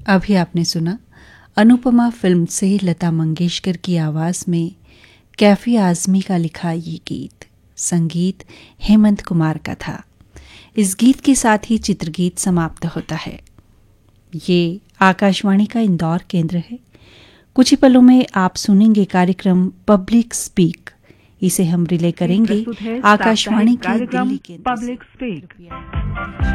अभी आपने सुना अनुपमा फिल्म से लता मंगेशकर की आवाज में कैफी आजमी का लिखा ये गीत। संगीत हेमंत कुमार का था। इस गीत के साथ ही चित्रगीत समाप्त होता है। ये आकाशवाणी का इंदौर केंद्र है। कुछ ही पलों में आप सुनेंगे कार्यक्रम पब्लिक स्पीक। इसे हम रिले करेंगे आकाशवाणी के दिल्ली केंद्र से।